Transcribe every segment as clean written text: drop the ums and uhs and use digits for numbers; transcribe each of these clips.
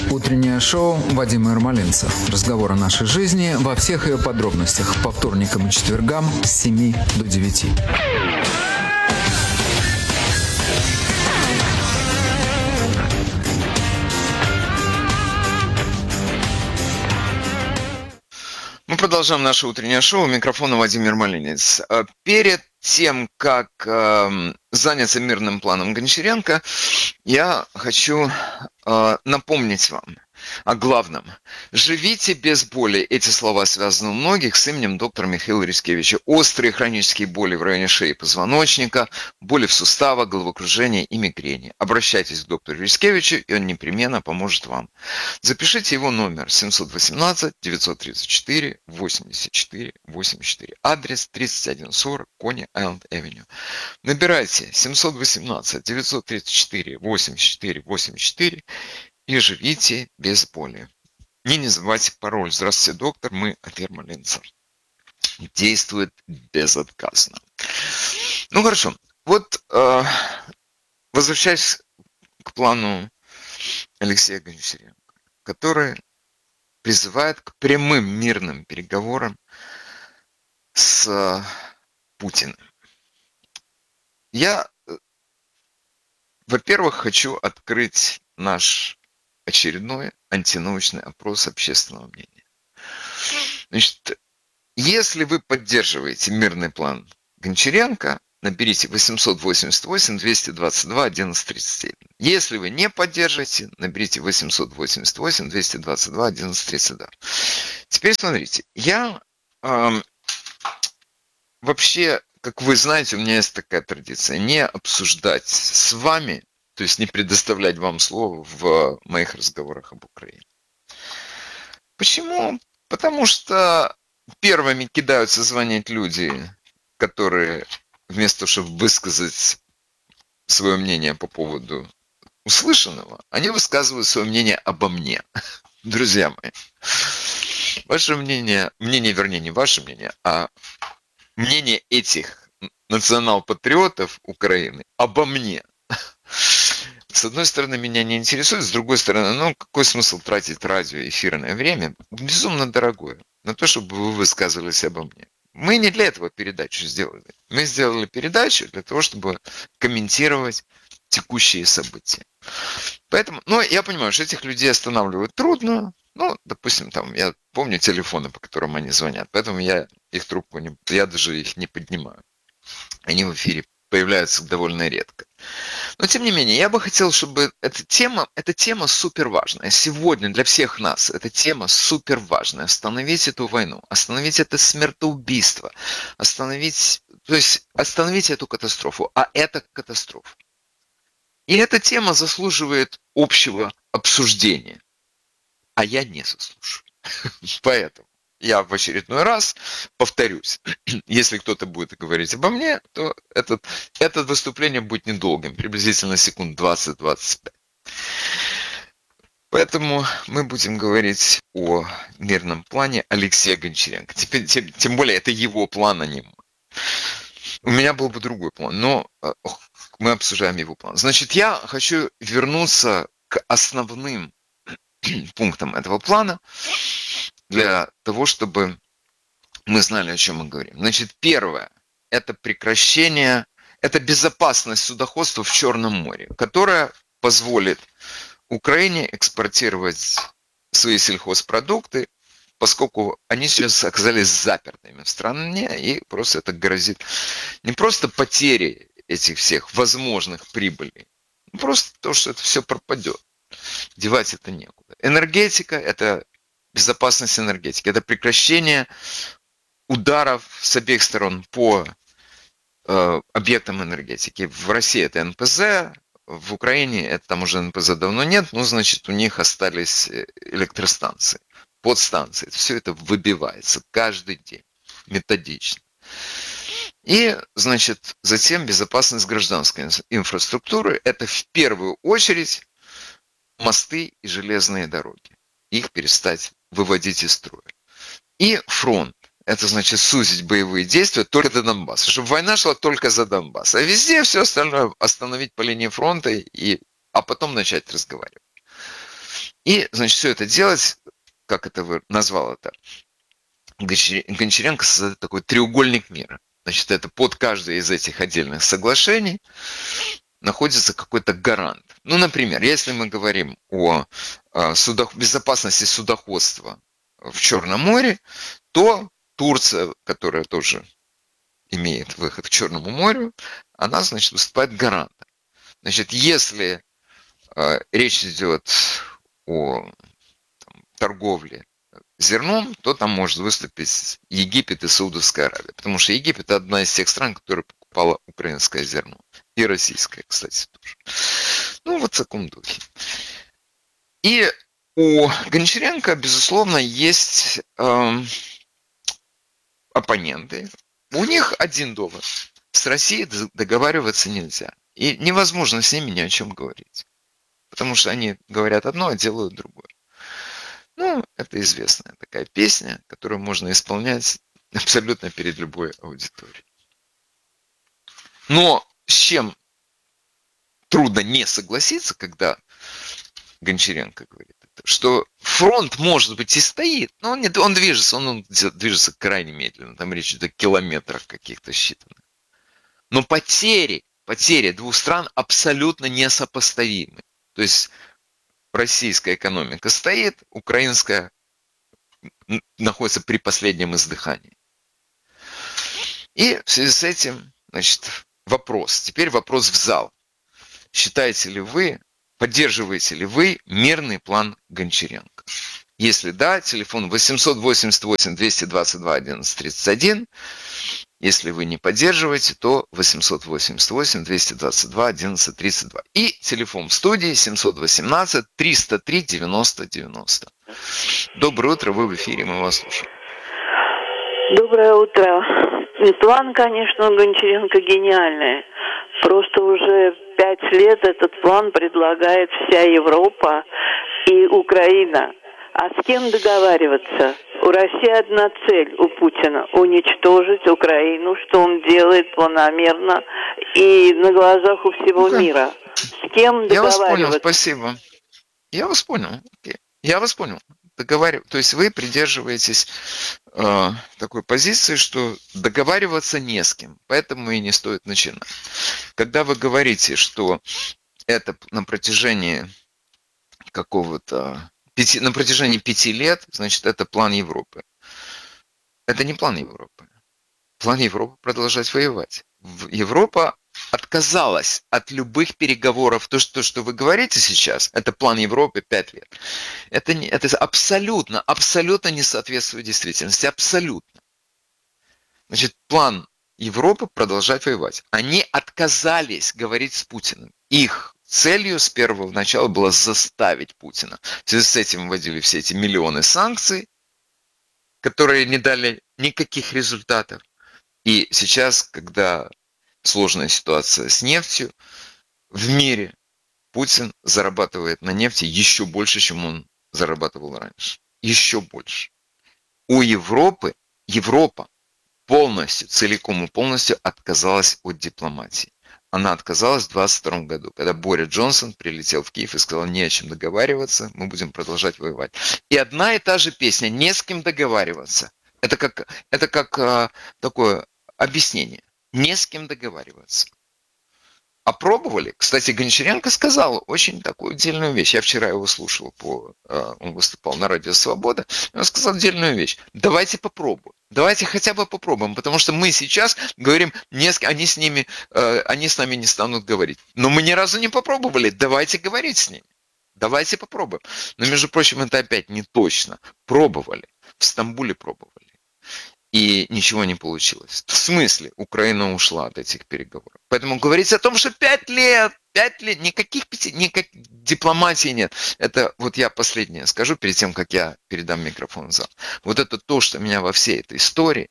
Утреннее шоу Вадима Ермолинца. Разговор о нашей жизни во всех ее подробностях. По вторникам и четвергам с 7 до 9. Мы продолжаем наше утреннее шоу. У микрофона Вадим Ермолинец. Перед тем, как заняться мирным планом Гончаренко, я хочу напомнить вам о главном. Живите без боли. Эти слова связаны у многих с именем доктора Михаила Рискевича. Острые хронические боли в районе шеи и позвоночника, боли в суставах, головокружение и мигрени. Обращайтесь к доктору Рискевичу, и он непременно поможет вам. Запишите его номер 718-934-84-84. Адрес 3140 Кони Айленд Авеню. Набирайте 718-934-84-84 и живите без боли. И не забывайте пароль. Здравствуйте, доктор. Мы от Ермолинца. Действует безотказно. Ну хорошо. Вот возвращаясь к плану Алексея Гончаренко, который призывает к прямым мирным переговорам с Путиным. Я, во-первых, хочу открыть наш очередной антинаучный опрос общественного мнения. Значит, если вы поддерживаете мирный план Гончаренко, наберите 888-222-1137. Если вы не поддерживаете, наберите 888-222-1132. Теперь смотрите, я вообще, как вы знаете, у меня есть такая традиция, не обсуждать с вами, то есть не предоставлять вам слово в моих разговорах об Украине. Почему? Потому что первыми кидаются звонить люди, которые вместо того, чтобы высказать свое мнение по поводу услышанного, они высказывают свое мнение обо мне. Друзья мои, ваше мнение, вернее, не ваше мнение, а мнение этих национал-патриотов Украины обо мне. С одной стороны, меня не интересует, с другой стороны, какой смысл тратить радиоэфирное время, безумно дорогое, на то, чтобы вы высказывались обо мне. Мы не для этого передачу сделали. Мы сделали передачу для того, чтобы комментировать текущие события. Поэтому, я понимаю, что этих людей останавливать трудно. Допустим, я помню телефоны, по которым они звонят, поэтому я их трубку я даже их не поднимаю. Они в эфире появляются довольно редко. Но, тем не менее, я бы хотел, чтобы эта тема супер важная. Сегодня для всех нас эта тема супер важная. Остановить эту войну, остановить это смертоубийство, остановить эту катастрофу. А это катастрофа. И эта тема заслуживает общего обсуждения. А я не заслуживаю. Поэтому я в очередной раз повторюсь, если кто-то будет говорить обо мне, то это выступление будет недолгим, приблизительно секунд 20-25. Поэтому мы будем говорить о мирном плане Алексея Гончаренко. Тем более, это его план, а не мой. У меня был бы другой план, но мы обсуждаем его план. Значит, я хочу вернуться к основным пунктам этого плана, для того, чтобы мы знали, о чем мы говорим. Значит, первое – это прекращение, это безопасность судоходства в Черном море, которая позволит Украине экспортировать свои сельхозпродукты, поскольку они сейчас оказались запертыми в стране, и просто это грозит не просто потерей этих всех возможных прибылей, просто то, что это все пропадет. Девать это некуда. Энергетика – это безопасность энергетики. Это прекращение ударов с обеих сторон по объектам энергетики. В России это НПЗ, в Украине это там уже НПЗ давно нет, значит, у них остались электростанции, подстанции. Все это выбивается каждый день, методично. И, значит, затем безопасность гражданской инфраструктуры – это в первую очередь мосты и железные дороги. Их перестать выводить из строя. И фронт. Это значит сузить боевые действия только до Донбасса. Чтобы война шла только за Донбасс. А везде все остальное остановить по линии фронта, а потом начать разговаривать. И, значит, все это делать, как это вы назвал это, Гончаренко создает такой треугольник мира. Значит, это под каждое из этих отдельных соглашений находится какой-то гарант. Ну, например, если мы говорим о безопасности судоходства в Черном море, то Турция, которая тоже имеет выход к Черному морю, она, значит, выступает гарантом. Значит, если речь идет о торговле зерном, то там может выступить Египет и Саудовская Аравия. Потому что Египет – одна из тех стран, которая покупала украинское зерно. И российское, кстати, тоже. Ну, вот в таком духе. И у Гончаренко, безусловно, есть оппоненты. У них один довод. С Россией договариваться нельзя. И невозможно с ними ни о чем говорить. Потому что они говорят одно, а делают другое. Ну, это известная такая песня, которую можно исполнять абсолютно перед любой аудиторией. Но с чем трудно не согласиться, когда Гончаренко говорит это, что фронт, может быть, и стоит, но он движется крайне медленно. Там речь идет о километрах каких-то считанных. Но потери двух стран абсолютно несопоставимы. То есть российская экономика стоит, украинская находится при последнем издыхании. И в связи с этим, значит, вопрос. Теперь вопрос в зал. Поддерживаете ли вы мирный план Гончаренко? Если да, телефон 888-222-1131. Если вы не поддерживаете, то 888-222-1132. И телефон в студии 718-303-90-90. Доброе утро, вы в эфире, мы вас слушаем. Доброе утро. План, конечно, у Гончаренко гениальный. Просто уже 5 лет этот план предлагает вся Европа и Украина. А с кем договариваться? У России одна цель у Путина – уничтожить Украину, что он делает планомерно и на глазах у всего мира. С кем договариваться? Я вас понял, спасибо. Я вас понял. То есть вы придерживаетесь такой позиции, что договариваться не с кем, поэтому и не стоит начинать. Когда вы говорите, что это на протяжении на протяжении 5 лет, значит, это план Европы. Это не план Европы. План Европы продолжать воевать. Европа отказалась от любых переговоров. То, что вы говорите сейчас, это план Европы 5 лет. Это абсолютно не соответствует действительности. Абсолютно. Значит, план Европы продолжать воевать. Они отказались говорить с Путиным. Их целью с первого начала было заставить Путина. В связи с этим вводили все эти миллионы санкций, которые не дали никаких результатов. И сейчас, когда сложная ситуация с нефтью в мире, Путин зарабатывает на нефти еще больше, чем он зарабатывал раньше. Еще больше. У Европа целиком и полностью отказалась от дипломатии. Она отказалась в 2022 году, когда Борис Джонсон прилетел в Киев и сказал: не о чем договариваться, мы будем продолжать воевать. И одна и та же песня: не с кем договариваться. Это как такое объяснение. Не с кем договариваться. А пробовали? Кстати, Гончаренко сказал очень такую отдельную вещь. Я вчера его слушал, он выступал на радио «Свобода», и он сказал отдельную вещь. Давайте попробуем. Давайте хотя бы попробуем, потому что мы сейчас говорим, они с нами не станут говорить. Но мы ни разу не попробовали. Давайте говорить с ними. Давайте попробуем. Но, между прочим, это опять не точно. Пробовали. В Стамбуле пробовали. И ничего не получилось. В смысле, Украина ушла от этих переговоров. Поэтому говорить о том, что 5 лет, никаких дипломатии нет. Это вот я последнее скажу перед тем, как я передам микрофон в зал. Вот это то, что меня во всей этой истории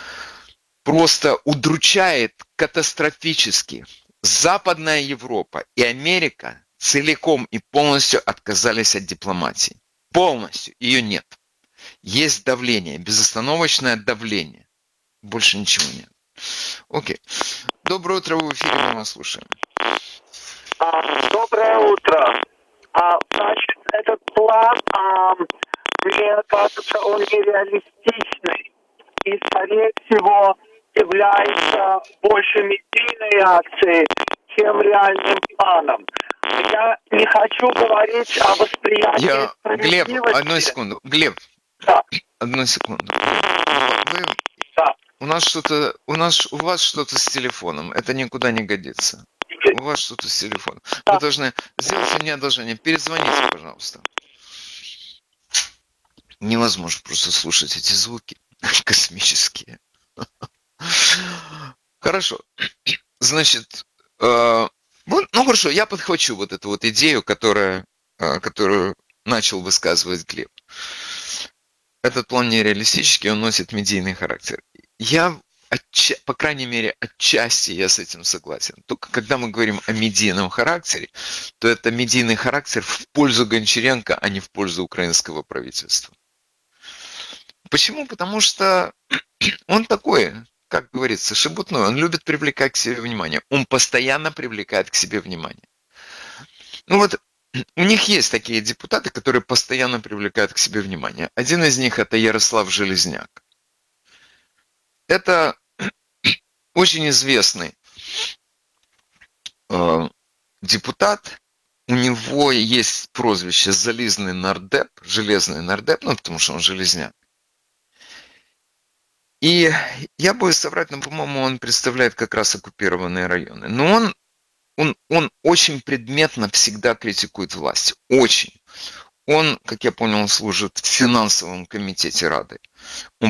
просто удручает катастрофически. Западная Европа и Америка целиком и полностью отказались от дипломатии. Полностью. Ее нет. Есть давление, безостановочное давление. Больше ничего нет. Окей. Доброе утро, вы в эфире, мы вас слушаем. Доброе утро. Значит, этот план план, мне кажется, он нереалистичный и, скорее всего, является больше медийной акцией, чем реальным планом. Я не хочу говорить о восприятии справедливости. Глеб, одну секунду. Глеб, Да. одну секунду. Да. У вас что-то с телефоном. Это никуда не годится. У вас что-то с телефоном. Вы должны сделать мне одолжение. Перезвоните, пожалуйста. Невозможно просто слушать эти звуки космические. Хорошо. Значит, хорошо, я подхвачу вот эту вот идею, которую начал высказывать Глеб. Этот план нереалистический, он носит медийный характер. Я, по крайней мере, отчасти я с этим согласен. Только когда мы говорим о медийном характере, то это медийный характер в пользу Гончаренко, а не в пользу украинского правительства. Почему? Потому что он такой, как говорится, шебутной. Он любит привлекать к себе внимание. Он постоянно привлекает к себе внимание. У них есть такие депутаты, которые постоянно привлекают к себе внимание. Один из них это Ярослав Железняк. Это очень известный депутат. У него есть прозвище Железный нардеп, потому что он железняк. И я боюсь соврать, но, по-моему, он представляет как раз оккупированные районы. Но он очень предметно всегда критикует власть. Очень. Он, как я понял, служит в финансовом комитете Рады. Он